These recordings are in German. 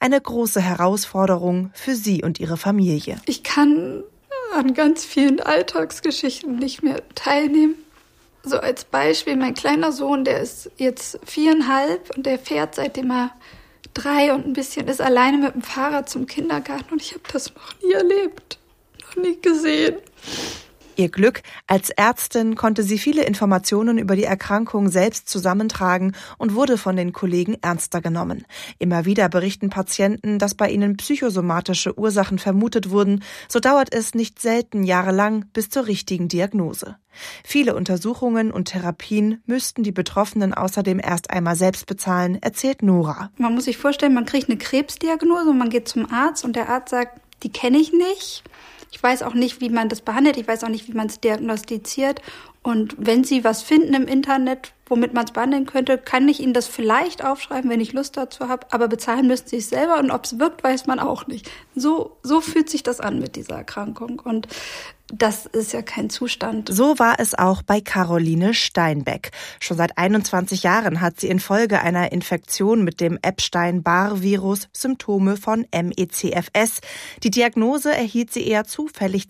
Eine große Herausforderung für sie und ihre Familie. Ich kann an ganz vielen Alltagsgeschichten nicht mehr teilnehmen. So als Beispiel, mein kleiner Sohn, der ist jetzt 4,5 und der fährt, seitdem er 3 und ein bisschen ist, alleine mit dem Fahrrad zum Kindergarten und ich habe das noch nie erlebt, noch nie gesehen. Ihr Glück: Als Ärztin konnte sie viele Informationen über die Erkrankung selbst zusammentragen und wurde von den Kollegen ernster genommen. Immer wieder berichten Patienten, dass bei ihnen psychosomatische Ursachen vermutet wurden. So dauert es nicht selten jahrelang bis zur richtigen Diagnose. Viele Untersuchungen und Therapien müssten die Betroffenen außerdem erst einmal selbst bezahlen, erzählt Nora. Man muss sich vorstellen, man kriegt eine Krebsdiagnose und man geht zum Arzt und der Arzt sagt, die kenne ich nicht. Ich weiß auch nicht, wie man das behandelt. Ich weiß auch nicht, wie man es diagnostiziert. Und wenn Sie was finden im Internet, womit man es behandeln könnte, kann ich Ihnen das vielleicht aufschreiben, wenn ich Lust dazu habe. Aber bezahlen müssen Sie es selber. Und ob es wirkt, weiß man auch nicht. So fühlt sich das an mit dieser Erkrankung. Und das ist ja kein Zustand. So war es auch bei Caroline Steinbeck. Schon seit 21 Jahren hat sie infolge einer Infektion mit dem Epstein-Barr-Virus Symptome von MECFS. Die Diagnose erhielt sie eher zufällig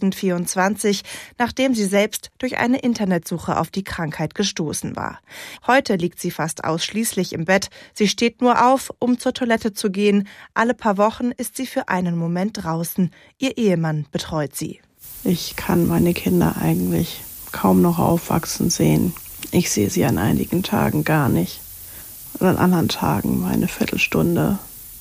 2024, nachdem sie selbst durch eine Internetsuche auf die Krankheit gestoßen war. Heute liegt sie fast ausschließlich im Bett. Sie steht nur auf, um zur Toilette zu gehen. Alle paar Wochen ist sie für einen Moment draußen. Ihr Ehemann betreut sie. Ich kann meine Kinder eigentlich kaum noch aufwachsen sehen. Ich sehe sie an einigen Tagen gar nicht. Und an anderen Tagen mal eine Viertelstunde.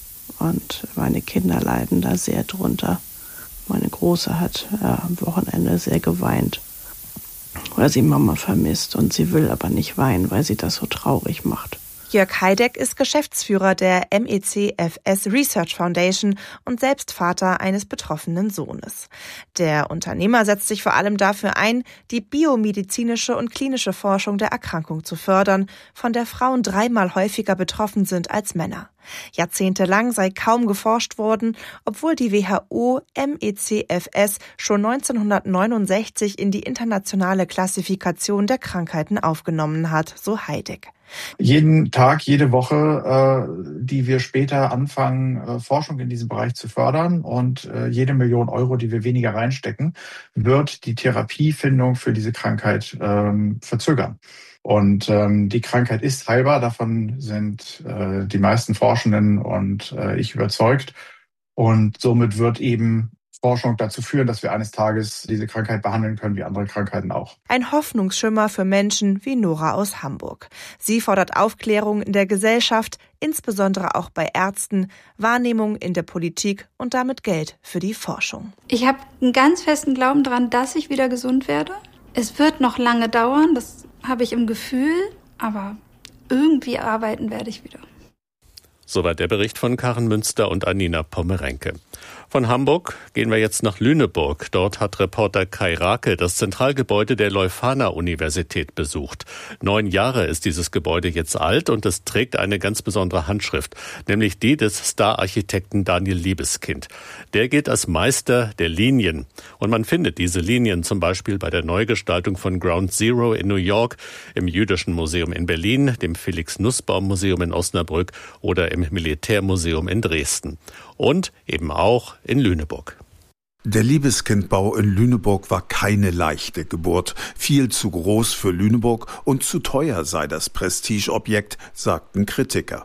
Und meine Kinder leiden da sehr drunter. Meine Große hat am Wochenende sehr geweint, weil sie Mama vermisst. Und sie will aber nicht weinen, weil sie das so traurig macht. Jörg Heideck ist Geschäftsführer der MECFS Research Foundation und selbst Vater eines betroffenen Sohnes. Der Unternehmer setzt sich vor allem dafür ein, die biomedizinische und klinische Forschung der Erkrankung zu fördern, von der Frauen 3-mal häufiger betroffen sind als Männer. Jahrzehntelang sei kaum geforscht worden, obwohl die WHO MECFS schon 1969 in die internationale Klassifikation der Krankheiten aufgenommen hat, so Heideck. Jeden Tag, jede Woche, die wir später anfangen, Forschung in diesem Bereich zu fördern und jede Million Euro, die wir weniger reinstecken, wird die Therapiefindung für diese Krankheit verzögern. Und die Krankheit ist heilbar, davon sind die meisten Forschenden und ich überzeugt. Und somit wird eben Forschung dazu führen, dass wir eines Tages diese Krankheit behandeln können, wie andere Krankheiten auch. Ein Hoffnungsschimmer für Menschen wie Nora aus Hamburg. Sie fordert Aufklärung in der Gesellschaft, insbesondere auch bei Ärzten, Wahrnehmung in der Politik und damit Geld für die Forschung. Ich habe einen ganz festen Glauben daran, dass ich wieder gesund werde. Es wird noch lange dauern, das habe ich im Gefühl, aber irgendwie arbeiten werde ich wieder. Soweit der Bericht von Karin Münster und Anina Pommerenke. Von Hamburg gehen wir jetzt nach Lüneburg. Dort hat Reporter Kai Rake das Zentralgebäude der Leuphana-Universität besucht. 9 Jahre ist dieses Gebäude jetzt alt und es trägt eine ganz besondere Handschrift, nämlich die des Star-Architekten Daniel Liebeskind. Der gilt als Meister der Linien. Und man findet diese Linien zum Beispiel bei der Neugestaltung von Ground Zero in New York, im Jüdischen Museum in Berlin, dem Felix-Nussbaum-Museum in Osnabrück oder im Militärmuseum in Dresden. Und eben auch in Lüneburg. Der Liebeskindbau in Lüneburg war keine leichte Geburt. Viel zu groß für Lüneburg und zu teuer sei das Prestigeobjekt, sagten Kritiker.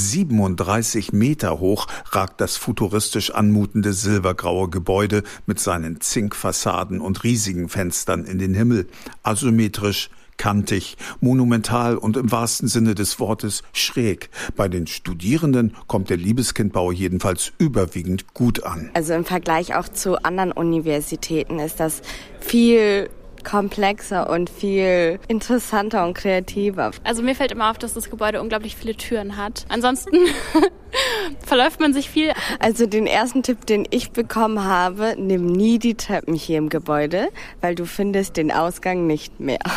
37 Meter hoch ragt das futuristisch anmutende silbergraue Gebäude mit seinen Zinkfassaden und riesigen Fenstern in den Himmel. Asymmetrisch, kantig, monumental und im wahrsten Sinne des Wortes schräg. Bei den Studierenden kommt der Liebeskindbau jedenfalls überwiegend gut an. Also im Vergleich auch zu anderen Universitäten ist das viel komplexer und viel interessanter und kreativer. Also mir fällt immer auf, dass das Gebäude unglaublich viele Türen hat. Ansonsten verläuft man sich viel. Also den ersten Tipp, den ich bekommen habe, nimm nie die Treppen hier im Gebäude, weil du findest den Ausgang nicht mehr.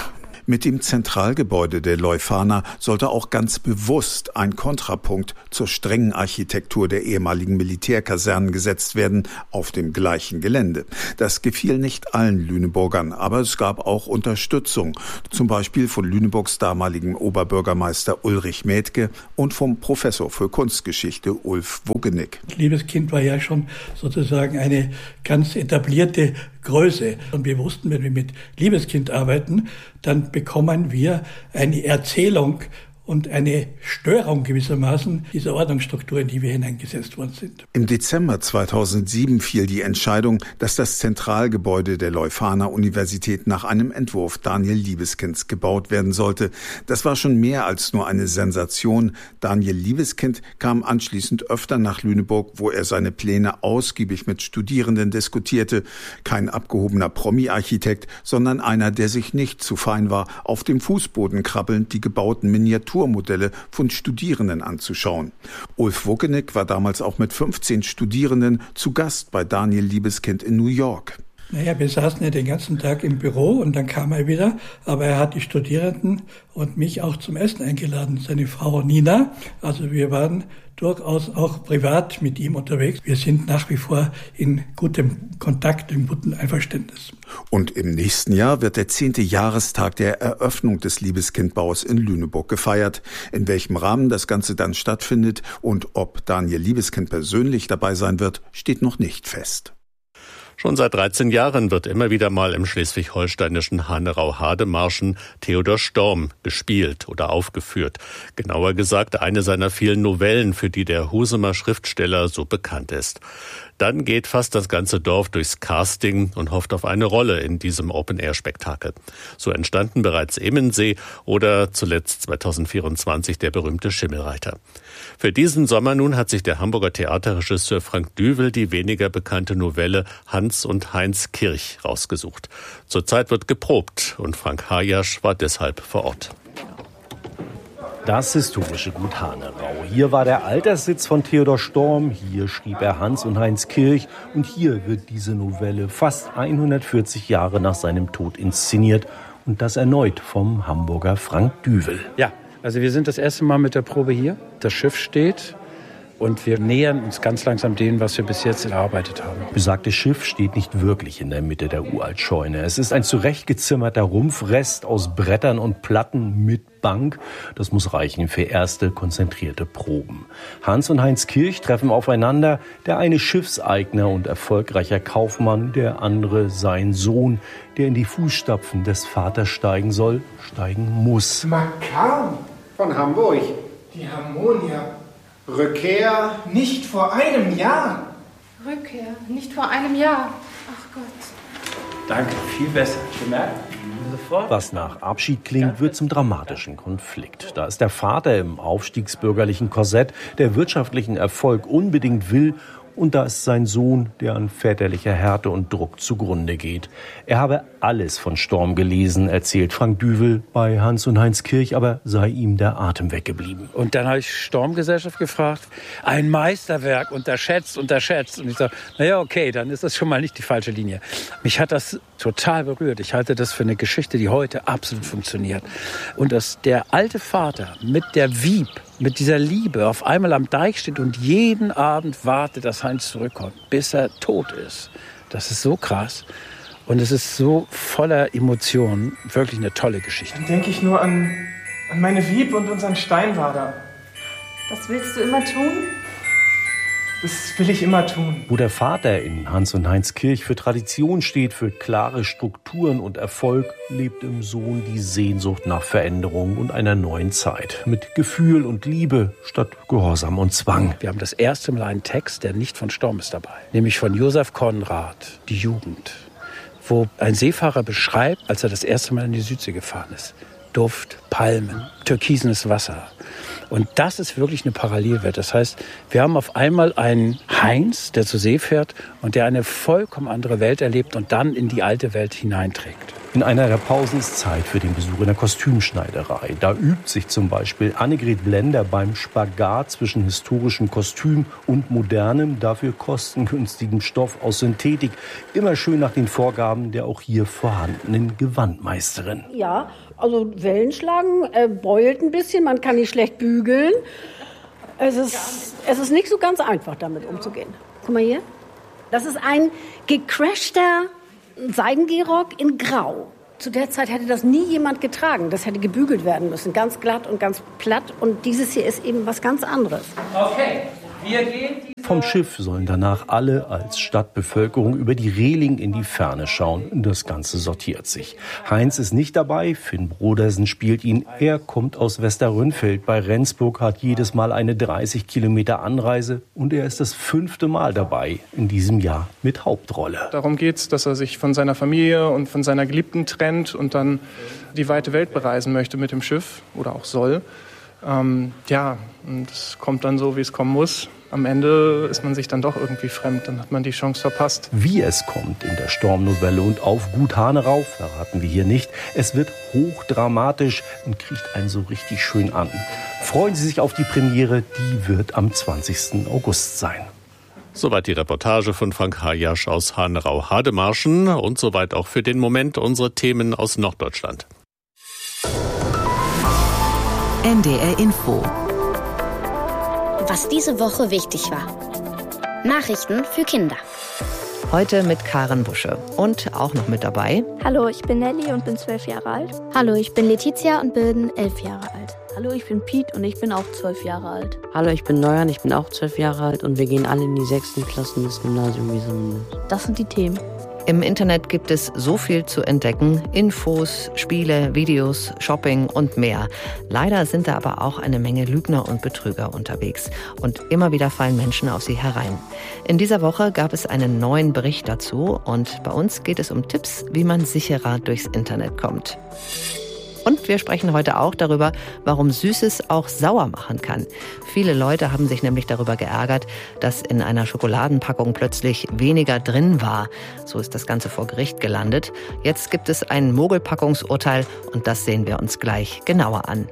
Mit dem Zentralgebäude der Leuphana sollte auch ganz bewusst ein Kontrapunkt zur strengen Architektur der ehemaligen Militärkasernen gesetzt werden, auf dem gleichen Gelände. Das gefiel nicht allen Lüneburgern, aber es gab auch Unterstützung, zum Beispiel von Lüneburgs damaligem Oberbürgermeister Ulrich Mädke und vom Professor für Kunstgeschichte Ulf Wuggenig. Liebeskind war ja schon sozusagen eine ganz etablierte Größe. Und wir wussten, wenn wir mit Liebeskind arbeiten, dann bekommen wir eine Erzählung und eine Störung gewissermaßen dieser Ordnungsstruktur, in die wir hineingesetzt worden sind. Im Dezember 2007 fiel die Entscheidung, dass das Zentralgebäude der Leuphana-Universität nach einem Entwurf Daniel Liebeskinds gebaut werden sollte. Das war schon mehr als nur eine Sensation. Daniel Liebeskind kam anschließend öfter nach Lüneburg, wo er seine Pläne ausgiebig mit Studierenden diskutierte. Kein abgehobener Promi-Architekt, sondern einer, der sich nicht zu fein war, auf dem Fußboden krabbelnd die gebauten Miniaturmodelle von Studierenden anzuschauen. Ulf Wuggenig war damals auch mit 15 Studierenden zu Gast bei Daniel Liebeskind in New York. Wir saßen ja den ganzen Tag im Büro und dann kam er wieder, aber er hat die Studierenden und mich auch zum Essen eingeladen, seine Frau Nina. Also wir waren durchaus auch privat mit ihm unterwegs. Wir sind nach wie vor in gutem Kontakt, in gutem Einverständnis. Und im nächsten Jahr wird der 10. Jahrestag der Eröffnung des Liebeskindbaus in Lüneburg gefeiert. In welchem Rahmen das Ganze dann stattfindet und ob Daniel Liebeskind persönlich dabei sein wird, steht noch nicht fest. Schon seit 13 Jahren wird immer wieder mal im schleswig-holsteinischen Hanerau-Hademarschen Theodor Storm gespielt oder aufgeführt. Genauer gesagt, eine seiner vielen Novellen, für die der Husumer Schriftsteller so bekannt ist. Dann geht fast das ganze Dorf durchs Casting und hofft auf eine Rolle in diesem Open-Air-Spektakel. So entstanden bereits Immensee oder zuletzt 2024 der berühmte Schimmelreiter. Für diesen Sommer nun hat sich der Hamburger Theaterregisseur Frank Düvel die weniger bekannte Novelle Hans und Heinz Kirch rausgesucht. Zurzeit wird geprobt und Frank Hajasch war deshalb vor Ort. Das historische Gut Hanerau. Hier war der Alterssitz von Theodor Storm, hier schrieb er Hans und Heinz Kirch und hier wird diese Novelle fast 140 Jahre nach seinem Tod inszeniert und das erneut vom Hamburger Frank Düvel. Ja, also wir sind das erste Mal mit der Probe hier. Das Schiff steht und wir nähern uns ganz langsam dem, was wir bis jetzt erarbeitet haben. Besagtes Schiff steht nicht wirklich in der Mitte der Uraltscheune. Es ist ein zurechtgezimmerter Rumpfrest aus Brettern und Platten mit Bank. Das muss reichen für erste konzentrierte Proben. Hans und Heinz Kirch treffen aufeinander. Der eine Schiffseigner und erfolgreicher Kaufmann, der andere sein Sohn, der in die Fußstapfen des Vaters steigen soll, steigen muss. Makam von Hamburg. Die Harmonia. Rückkehr nicht vor einem Jahr. Rückkehr nicht vor einem Jahr. Ach Gott. Danke, viel besser. Gemerkt? Sofort. Was nach Abschied klingt, wird zum dramatischen Konflikt. Da ist der Vater im aufstiegsbürgerlichen Korsett, der wirtschaftlichen Erfolg unbedingt will. Und da ist sein Sohn, der an väterlicher Härte und Druck zugrunde geht. Er habe alles von Storm gelesen, erzählt Frank Düvel bei Hans und Heinz Kirch, aber sei ihm der Atem weggeblieben. Und dann habe ich Storm-Gesellschaft gefragt, ein Meisterwerk, unterschätzt. Und ich sage, naja, okay, dann ist das schon mal nicht die falsche Linie. Mich hat das total berührt. Ich halte das für eine Geschichte, die heute absolut funktioniert. Und dass der alte Vater mit der Wieb, mit dieser Liebe auf einmal am Deich steht und jeden Abend wartet, dass Heinz zurückkommt, bis er tot ist. Das ist so krass. Und es ist so voller Emotionen. Wirklich eine tolle Geschichte. Dann denke ich nur an meine Wieb und unseren Steinwader. Das willst du immer tun? Das will ich immer tun. Wo der Vater in Hans und Heinz Kirch für Tradition steht, für klare Strukturen und Erfolg, lebt im Sohn die Sehnsucht nach Veränderung und einer neuen Zeit. Mit Gefühl und Liebe statt Gehorsam und Zwang. Wir haben das erste Mal einen Text, der nicht von Storm ist dabei. Nämlich von Josef Konrad, Die Jugend. Wo ein Seefahrer beschreibt, als er das erste Mal in die Südsee gefahren ist. Duft, Palmen, türkisenes Wasser. Und das ist wirklich eine Parallelwelt. Das heißt, wir haben auf einmal einen Heinz, der zur See fährt und der eine vollkommen andere Welt erlebt und dann in die alte Welt hineinträgt. In einer der Pausen ist Zeit für den Besuch in der Kostümschneiderei. Da übt sich zum Beispiel Annegret Blender beim Spagat zwischen historischem Kostüm und modernem, dafür kostengünstigem Stoff aus Synthetik. Immer schön nach den Vorgaben der auch hier vorhandenen Gewandmeisterin. Ja, also Wellen schlagen, beult ein bisschen, man kann nicht schlecht bügeln. Es ist nicht so ganz einfach, damit umzugehen. Guck mal hier. Das ist ein gecrashter Seidengehrock in Grau. Zu der Zeit hätte das nie jemand getragen. Das hätte gebügelt werden müssen. Ganz glatt und ganz platt. Und dieses hier ist eben was ganz anderes. Okay, wir gehen... Vom Schiff sollen danach alle als Stadtbevölkerung über die Reling in die Ferne schauen. Das Ganze sortiert sich. Heinz ist nicht dabei, Finn Brodersen spielt ihn. Er kommt aus Westerrönfeld bei Rendsburg, hat jedes Mal eine 30 Kilometer Anreise und er ist das 5. Mal dabei in diesem Jahr mit Hauptrolle. Darum geht es, dass er sich von seiner Familie und von seiner Geliebten trennt und dann die weite Welt bereisen möchte mit dem Schiff oder auch soll. Und es kommt dann so, wie es kommen muss. Am Ende ist man sich dann doch irgendwie fremd, dann hat man die Chance verpasst. Wie es kommt in der Sturmnovelle und auf Gut Hanerau verraten wir hier nicht. Es wird hochdramatisch und kriegt einen so richtig schön an. Freuen Sie sich auf die Premiere, die wird am 20. August sein. Soweit die Reportage von Frank Hajasch aus Hanerau-Hademarschen und soweit auch für den Moment unsere Themen aus Norddeutschland. NDR Info. Was diese Woche wichtig war. Nachrichten für Kinder. Heute mit Karen Busche und auch noch mit dabei. Hallo, ich bin Nelly und bin 12 Jahre alt. Hallo, ich bin Letizia und bin 11 Jahre alt. Hallo, ich bin Piet und ich bin auch 12 Jahre alt. Hallo, ich bin Neuan, ich bin auch 12 Jahre alt und wir gehen alle in die 6. Klassen des Gymnasiums Wiesenmünde. Das sind die Themen. Im Internet gibt es so viel zu entdecken. Infos, Spiele, Videos, Shopping und mehr. Leider sind da aber auch eine Menge Lügner und Betrüger unterwegs. Und immer wieder fallen Menschen auf sie herein. In dieser Woche gab es einen neuen Bericht dazu. Und bei uns geht es um Tipps, wie man sicherer durchs Internet kommt. Und wir sprechen heute auch darüber, warum Süßes auch sauer machen kann. Viele Leute haben sich nämlich darüber geärgert, dass in einer Schokoladenpackung plötzlich weniger drin war. So ist das Ganze vor Gericht gelandet. Jetzt gibt es ein Mogelpackungsurteil und das sehen wir uns gleich genauer an.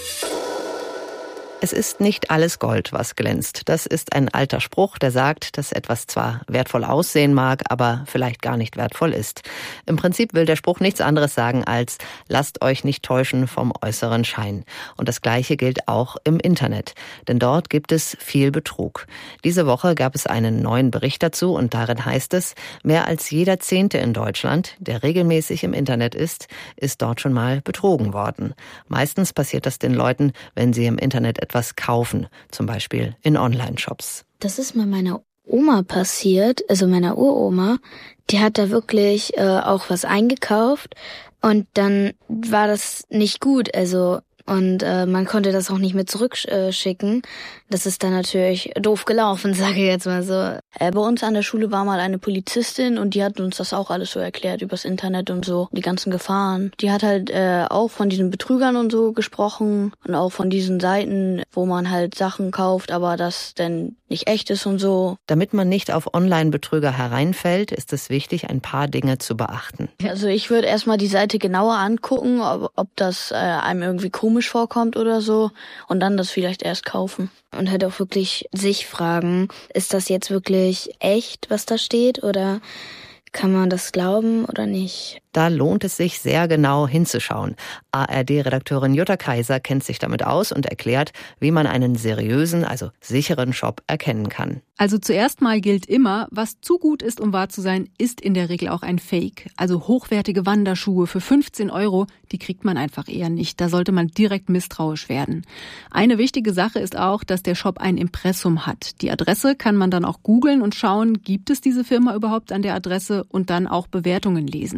Es ist nicht alles Gold, was glänzt. Das ist ein alter Spruch, der sagt, dass etwas zwar wertvoll aussehen mag, aber vielleicht gar nicht wertvoll ist. Im Prinzip will der Spruch nichts anderes sagen als, lasst euch nicht täuschen vom äußeren Schein. Und das Gleiche gilt auch im Internet. Denn dort gibt es viel Betrug. Diese Woche gab es einen neuen Bericht dazu und darin heißt es, mehr als jeder 10. in Deutschland, der regelmäßig im Internet ist dort schon mal betrogen worden. Meistens passiert das den Leuten, wenn sie im Internet etwas kaufen, zum Beispiel in Online-Shops. Das ist mal meiner Oma passiert, also meiner Uroma. Die hat da wirklich auch was eingekauft und dann war das nicht gut, und man konnte das auch nicht mehr zurückschicken. Das ist dann natürlich doof gelaufen, sage ich jetzt mal so. Bei uns an der Schule war mal eine Polizistin und die hat uns das auch alles so erklärt übers Internet und so, die ganzen Gefahren. Die hat halt auch von diesen Betrügern und so gesprochen und auch von diesen Seiten, wo man halt Sachen kauft, aber das denn nicht echt ist und so. Damit man nicht auf Online-Betrüger hereinfällt, ist es wichtig, ein paar Dinge zu beachten. Also ich würde erstmal die Seite genauer angucken, ob das einem irgendwie komisch vorkommt oder so und dann das vielleicht erst kaufen. Und halt auch wirklich sich fragen, ist das jetzt wirklich echt, was da steht, oder kann man das glauben oder nicht? Da lohnt es sich, sehr genau hinzuschauen. ARD-Redakteurin Jutta Kaiser kennt sich damit aus und erklärt, wie man einen seriösen, also sicheren Shop erkennen kann. Also zuerst mal gilt immer, was zu gut ist, um wahr zu sein, ist in der Regel auch ein Fake. Also hochwertige Wanderschuhe für 15 €, die kriegt man einfach eher nicht. Da sollte man direkt misstrauisch werden. Eine wichtige Sache ist auch, dass der Shop ein Impressum hat. Die Adresse kann man dann auch googeln und schauen, gibt es diese Firma überhaupt an der Adresse und dann auch Bewertungen lesen.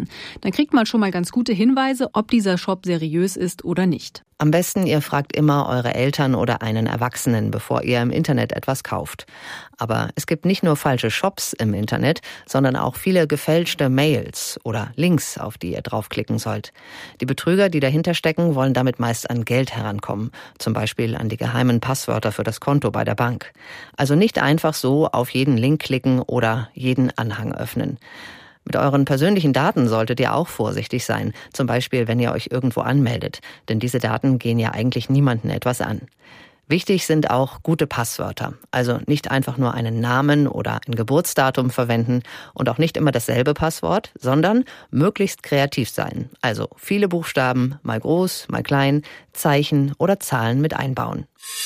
Dann kriegt man schon mal ganz gute Hinweise, ob dieser Shop seriös ist oder nicht. Am besten, ihr fragt immer eure Eltern oder einen Erwachsenen, bevor ihr im Internet etwas kauft. Aber es gibt nicht nur falsche Shops im Internet, sondern auch viele gefälschte Mails oder Links, auf die ihr draufklicken sollt. Die Betrüger, die dahinter stecken, wollen damit meist an Geld herankommen, zum Beispiel an die geheimen Passwörter für das Konto bei der Bank. Also nicht einfach so auf jeden Link klicken oder jeden Anhang öffnen. Mit euren persönlichen Daten solltet ihr auch vorsichtig sein, zum Beispiel wenn ihr euch irgendwo anmeldet, denn diese Daten gehen ja eigentlich niemandem etwas an. Wichtig sind auch gute Passwörter, also nicht einfach nur einen Namen oder ein Geburtsdatum verwenden und auch nicht immer dasselbe Passwort, sondern möglichst kreativ sein, also viele Buchstaben, mal groß, mal klein, Zeichen oder Zahlen mit einbauen.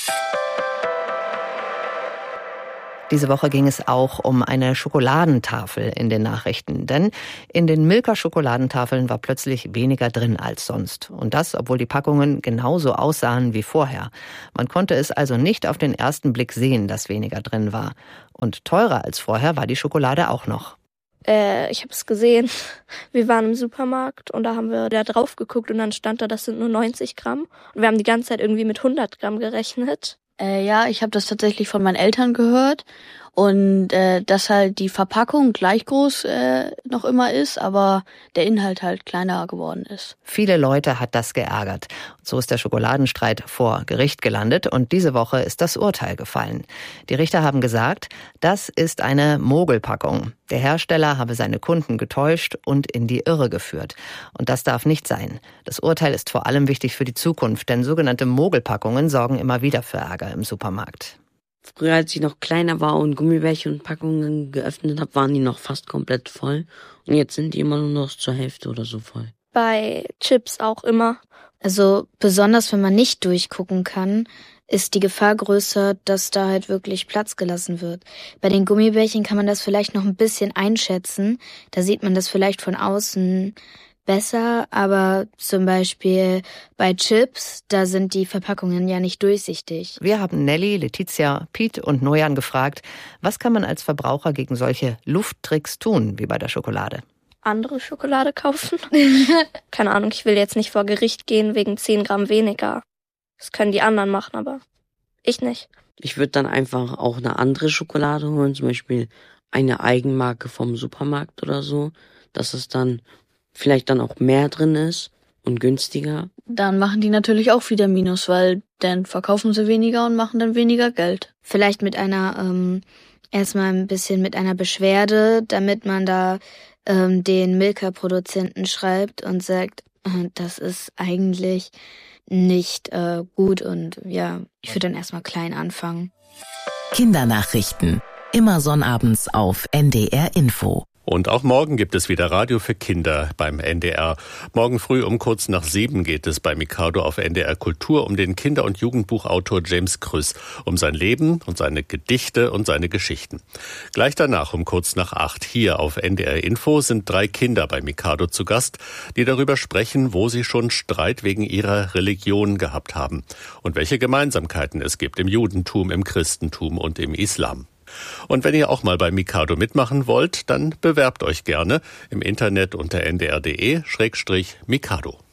Diese Woche ging es auch um eine Schokoladentafel in den Nachrichten. Denn in den Milka-Schokoladentafeln war plötzlich weniger drin als sonst. Und das, obwohl die Packungen genauso aussahen wie vorher. Man konnte es also nicht auf den ersten Blick sehen, dass weniger drin war. Und teurer als vorher war die Schokolade auch noch. Ich habe es gesehen. Wir waren im Supermarkt und da haben wir da drauf geguckt und dann stand da, das sind nur 90 Gramm. Und wir haben die ganze Zeit irgendwie mit 100 Gramm gerechnet. Ja, ich habe das tatsächlich von meinen Eltern gehört und dass halt die Verpackung gleich groß noch immer ist, aber der Inhalt halt kleiner geworden ist. Viele Leute hat das geärgert. So ist der Schokoladenstreit vor Gericht gelandet und diese Woche ist das Urteil gefallen. Die Richter haben gesagt, das ist eine Mogelpackung. Der Hersteller habe seine Kunden getäuscht und in die Irre geführt. Und das darf nicht sein. Das Urteil ist vor allem wichtig für die Zukunft, denn sogenannte Mogelpackungen sorgen immer wieder für Ärger im Supermarkt. Früher, als ich noch kleiner war und Gummibärchen und Packungen geöffnet habe, waren die noch fast komplett voll. Und jetzt sind die immer nur noch zur Hälfte oder so voll. Bei Chips auch immer. Also besonders wenn man nicht durchgucken kann, ist die Gefahr größer, dass da halt wirklich Platz gelassen wird. Bei den Gummibärchen kann man das vielleicht noch ein bisschen einschätzen. Da sieht man das vielleicht von außen besser, aber zum Beispiel bei Chips, da sind die Verpackungen ja nicht durchsichtig. Wir haben Nelly, Letizia, Piet und Nojan gefragt, was kann man als Verbraucher gegen solche Lufttricks tun, wie bei der Schokolade? Andere Schokolade kaufen? Keine Ahnung, ich will jetzt nicht vor Gericht gehen wegen 10 Gramm weniger. Das können die anderen machen, aber ich nicht. Ich würde dann einfach auch eine andere Schokolade holen, zum Beispiel eine Eigenmarke vom Supermarkt oder so, dass es dann vielleicht dann auch mehr drin ist und günstiger. Dann machen die natürlich auch wieder Minus, weil dann verkaufen sie weniger und machen dann weniger Geld. Vielleicht mit einer, erstmal ein bisschen mit einer Beschwerde, damit man da den Milka-Produzenten schreibt und sagt, das ist eigentlich nicht gut und ja, ich würde dann erstmal klein anfangen. Kindernachrichten. Immer sonnabends auf NDR Info. Und auch morgen gibt es wieder Radio für Kinder beim NDR. Morgen früh um kurz nach 7 geht es bei Mikado auf NDR Kultur um den Kinder- und Jugendbuchautor James Krüss, um sein Leben und seine Gedichte und seine Geschichten. Gleich danach um kurz nach 8 hier auf NDR Info sind 3 Kinder bei Mikado zu Gast, die darüber sprechen, wo sie schon Streit wegen ihrer Religion gehabt haben und welche Gemeinsamkeiten es gibt im Judentum, im Christentum und im Islam. Und wenn ihr auch mal bei Mikado mitmachen wollt, dann bewerbt euch gerne im Internet unter ndr.de/Mikado.